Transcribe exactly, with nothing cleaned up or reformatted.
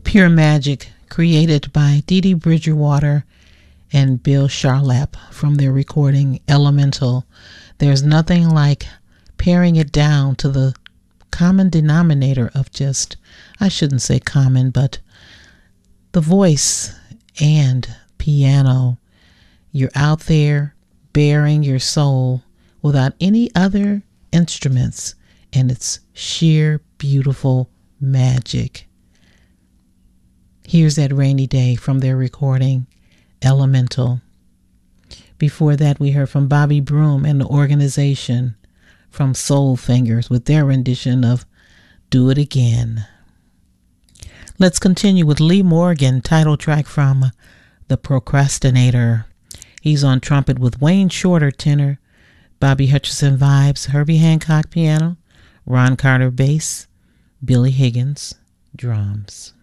Pure Magic, created by Dee Dee Bridgewater and Bill Charlap from their recording Elemental. There's nothing like paring it down to the common denominator of just, I shouldn't say common, but the voice and piano. You're out there bearing your soul without any other instruments, and it's sheer beautiful magic. Here's That Rainy Day from their recording Elemental. Before that, we heard from Bobby Broom and the Organization from Soul Fingers with their rendition of Do It Again. Let's continue with Lee Morgan, title track from The Procrastinator. He's on trumpet with Wayne Shorter tenor, Bobby Hutcherson vibes, Herbie Hancock piano, Ron Carter bass, Billy Higgins drums.